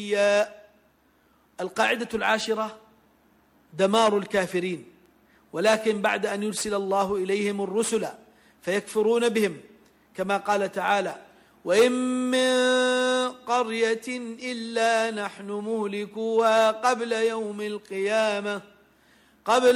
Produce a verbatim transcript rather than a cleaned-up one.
قويا. القاعدة العاشرة دمار الكافرين، ولكن بعد أن يرسل الله إليهم الرسل فيكفرون بهم، كما قال تعالى: وإن من قرية إلا نحن مهلكوها قبل يوم القيامة قبل